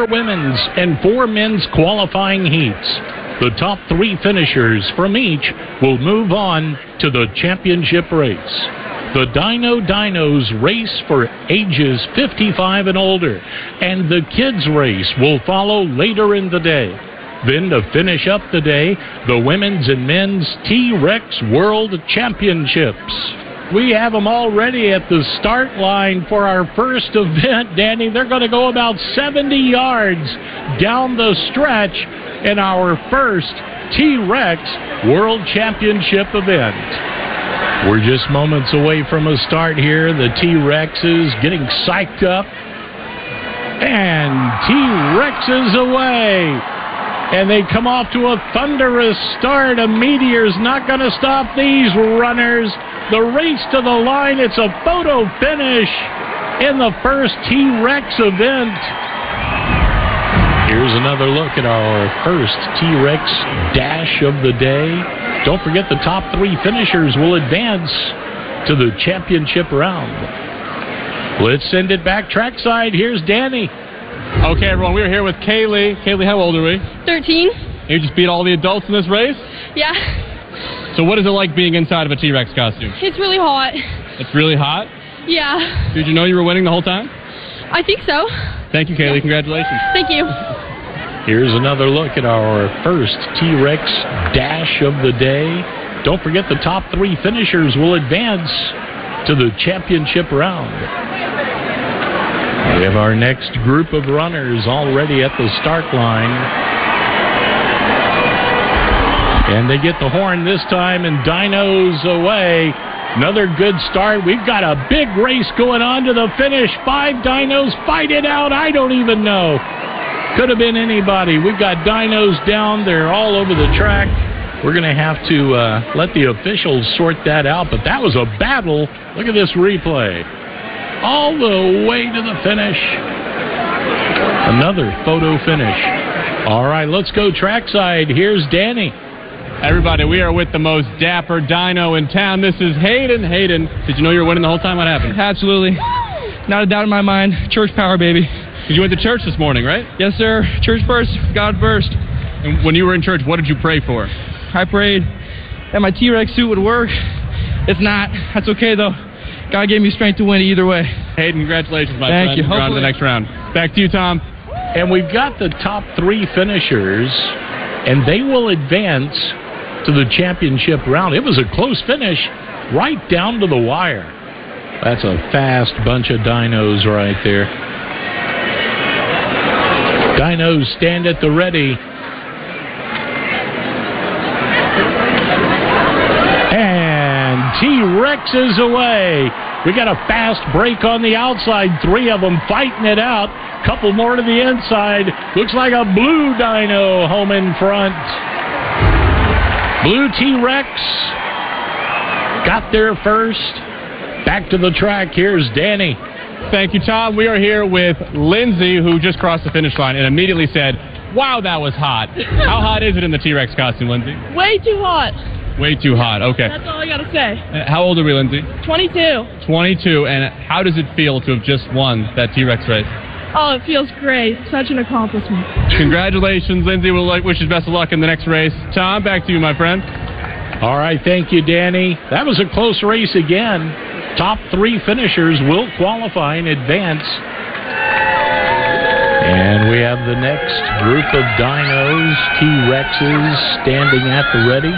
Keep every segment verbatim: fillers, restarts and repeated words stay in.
four women's and four men's qualifying heats. The top three finishers from each will move on to the championship race. The Dino Dinos race for ages fifty-five and older, and the kids race will follow later in the day. Then to finish up the day, the women's and men's T-Rex World Championships. We have them already at the start line for our first event, Danny. They're going to go about seventy yards down the stretch in our first T-Rex World Championship event. We're just moments away from a start here. The T-Rexes getting psyched up. And T-Rexes away. And they come off to a thunderous start. A meteor's not going to stop these runners. The race to the line, it's a photo finish in the first T-Rex event. Here's another look at our first T-Rex dash of the day. Don't forget the top three finishers will advance to the championship round. Let's send it back trackside. Here's Danny. Okay, everyone, we're here with Kaylee. Kaylee, how old are we? thirteen. You just beat all the adults in this race? Yeah. So what is it like being inside of a T-Rex costume? It's really hot. It's really hot? Yeah. Did you know you were winning the whole time? I think so. Thank you, Kaylee. Congratulations. Thank you. Here's another look at our first T-Rex dash of the day. Don't forget the top three finishers will advance to the championship round. We have our next group of runners already at the start line. And they get the horn this time, and Dinos away. Another good start. We've got a big race going on to the finish. Five Dinos fight it out. I don't even know. Could have been anybody. We've got Dinos down. They're all over the track. We're going to have to uh, let the officials sort that out, but that was a battle. Look at this replay. All the way to the finish. Another photo finish. All right, let's go trackside. Here's Danny. Everybody, we are with the most dapper dino in town. This is Hayden. Hayden, did you know you were winning the whole time? What happened? Absolutely. Not a doubt in my mind. Church power, baby. Because you went to church this morning, right? Yes, sir. Church first, God first. And when you were in church, what did you pray for? I prayed that my T-Rex suit would work. It's not. That's okay, though. God gave me strength to win either way. Hayden, congratulations, my Thank friend. you. You're on to the next round. Back to you, Tom. And we've got the top three finishers, and they will advance to the championship round. It was a close finish right down to the wire. That's a fast bunch of dinos right there. Dinos stand at the ready. And T-Rex is away. We got a fast break on the outside. Three of them fighting it out. Couple more to the inside. Looks like a blue dino home in front. Blue T-Rex got there first. Back to the track. Here's Danny. Thank you, Tom. We are here with Lindsay, who just crossed the finish line and immediately said, wow, that was hot. How hot is it in the T-Rex costume, Lindsay? Way too hot. Way too hot. Okay. That's all I got to say. Uh, How old are we, Lindsay? twenty-two. twenty-two. And how does it feel to have just won that T-Rex race? Oh, it feels great. Such an accomplishment. Congratulations, Lindsay. We'll like, wish you best of luck in the next race. Tom, back to you, my friend. All right, thank you, Danny. That was a close race again. Top three finishers will qualify in advance. And we have the next group of dinos, T-Rexes, standing at the ready.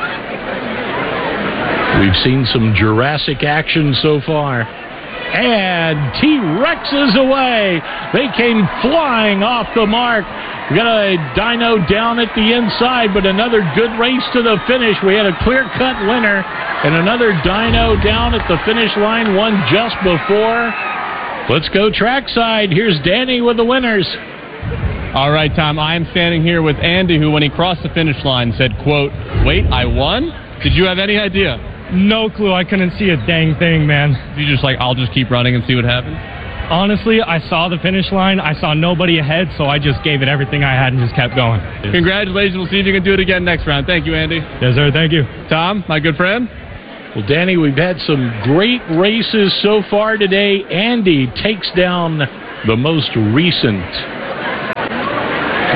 We've seen some Jurassic action so far. And T-Rex is away. They came flying off the mark. We got a dino down at the inside, but another good race to the finish. We had a clear-cut winner and another dino down at the finish line, one just before. Let's go trackside. Here's Danny with the winners. All right, Tom, I am standing here with Andy, who, when he crossed the finish line, said, quote, wait, I won? Did you have any idea? No clue. I couldn't see a dang thing, man. You just like, I'll just keep running and see what happens? Honestly, I saw the finish line. I saw nobody ahead, so I just gave it everything I had and just kept going. Congratulations. We'll see if you can do it again next round. Thank you, Andy. Yes, sir. Thank you. Tom, my good friend. Well, Danny, we've had some great races so far today. Andy takes down the most recent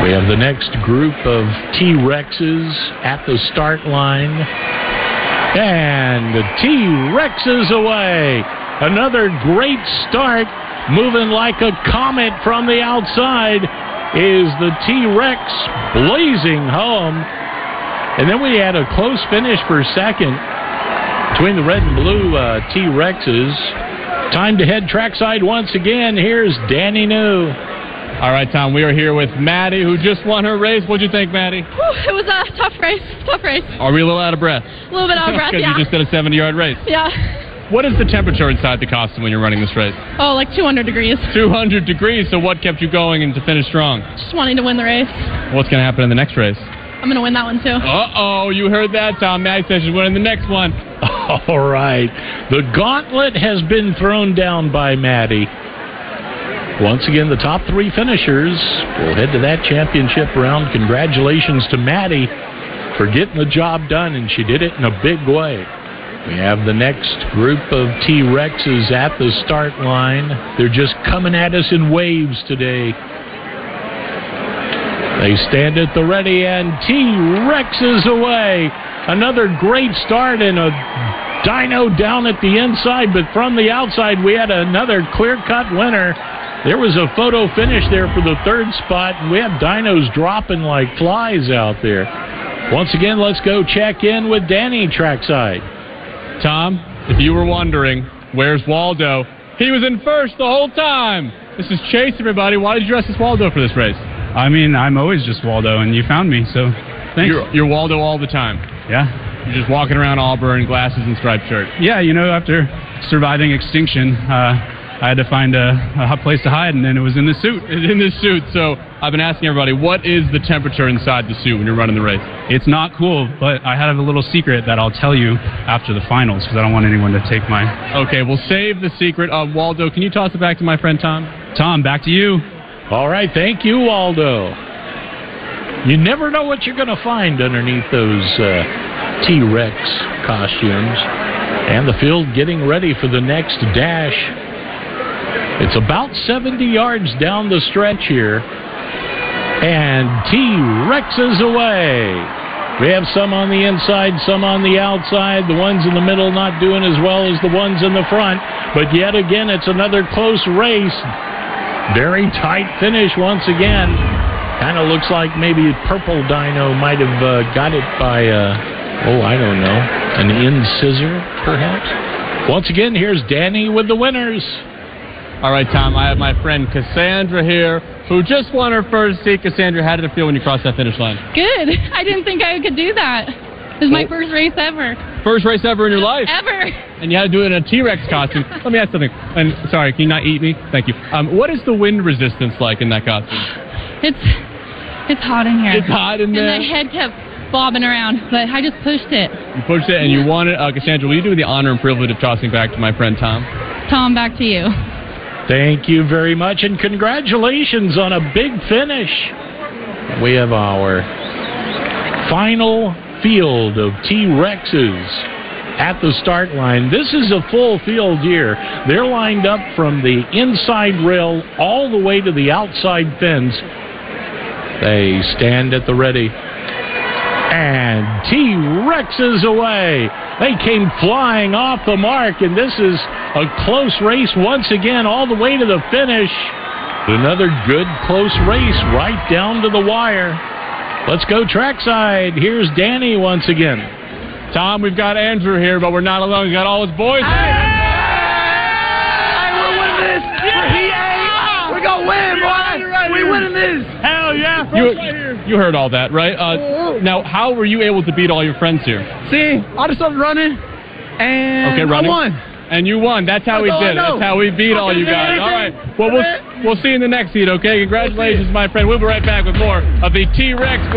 We have the next group of T-Rexes at the start line. And the T-Rexes away. Another great start. Moving like a comet from the outside is the T-Rex blazing home. And then we had a close finish for second between the red and blue uh, T-Rexes. Time to head trackside once again. Here's Danny New. All right, Tom, we are here with Maddie, who just won her race. What'd you think, Maddie? Whew, it was a tough race. Tough race. Are we a little out of breath? A little bit out of breath, Because yeah. you just did a seventy-yard race. Yeah. What is the temperature inside the costume when you're running this race? Oh, like two hundred degrees. two hundred degrees, so what kept you going and to finish strong? Just wanting to win the race. What's going to happen in the next race? I'm going to win that one, too. Uh-oh, you heard that, Tom. Maddie says she's winning the next one. All right. The gauntlet has been thrown down by Maddie. Once again, the top three finishers will head to that championship round. Congratulations to Maddie for getting the job done, and she did it in a big way. We have the next group of T-Rexes at the start line. They're just coming at us in waves today. They stand at the ready, and T-Rexes away. Another great start and a dyno down at the inside, but from the outside we had another clear-cut winner. There was a photo finish there for the third spot, and we have dynos dropping like flies out there. Once again, let's go check in with Danny trackside. Tom, if you were wondering, where's Waldo? He was in first the whole time. This is Chase, everybody. Why did you dress as Waldo for this race? I mean, I'm always just Waldo, and you found me, so thanks. You're, you're Waldo all the time. Yeah. You're just walking around Auburn, glasses and striped shirt. Yeah, you know, after surviving extinction, uh, I had to find a, a hot place to hide, and then it was in the suit. It's in this suit. So I've been asking everybody, what is the temperature inside the suit when you're running the race? It's not cool, but I have a little secret that I'll tell you after the finals, because I don't want anyone to take my... Okay, we'll save the secret. Uh, Waldo, can you toss it back to my friend Tom? Tom, back to you. All right, thank you, Waldo. You never know what you're going to find underneath those uh, T-Rex costumes. And the field getting ready for the next dash. It's about seventy yards down the stretch here. And T-Rexes away. We have some on the inside, some on the outside. The ones in the middle not doing as well as the ones in the front. But yet again, it's another close race. Very tight finish once again. Kind of looks like maybe Purple Dino might have uh, got it by, uh, oh, I don't know, an incisor, perhaps. Once again, here's Danny with the winners. All right, Tom, I have my friend Cassandra here, who just won her first seat. Cassandra, how did it feel when you crossed that finish line? Good. I didn't think I could do that. It was my Well- first race ever. First race ever in your life. Ever. And you had to do it in a T-Rex costume. Let me ask something. And sorry, can you not eat me? Thank you. Um, what is the wind resistance like in that costume? It's it's hot in here. It's hot in there. And my head kept bobbing around, but I just pushed it. You pushed it and you won it. Uh, Cassandra, will you do me the honor and privilege of tossing back to my friend Tom? Tom, back to you. Thank you very much, and congratulations on a big finish. We have our final field of T-Rexes at the start line. This is a full field here. They're lined up from the inside rail all the way to the outside fence. They stand at the ready. And T-Rexes away. They came flying off the mark, and this is a close race once again all the way to the finish. Another good close race right down to the wire. Let's go trackside. Here's Danny once again. Tom, we've got Andrew here, but we're not alone. We've got all his boys. Hey, we're winning this. Yeah. We're going to win, boy. We're winning this. Hell yeah. You, you heard all that, right? Uh, now, how were you able to beat all your friends here? See, I just started running, and Okay, running. I won. And you won. That's how we That's all did it. I know. That's how we beat all you guys. All right. Well, we'll we'll see you in the next heat, okay? Congratulations, my friend. We'll be right back with more of the T-Rex